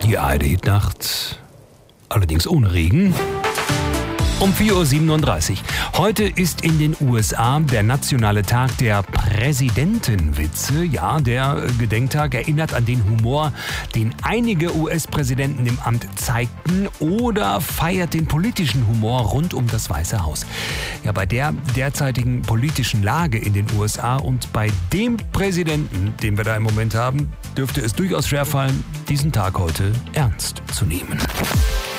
Die ARD-Nacht, allerdings ohne Regen. Um 4.37 Uhr. Heute ist in den USA der nationale Tag der Präsidentenwitze. Ja, der Gedenktag erinnert an den Humor, den einige US-Präsidenten im Amt zeigten, oder feiert den politischen Humor rund um das Weiße Haus. Ja, bei der derzeitigen politischen Lage in den USA und bei dem Präsidenten, den wir da im Moment haben, dürfte es durchaus schwerfallen, diesen Tag heute ernst zu nehmen.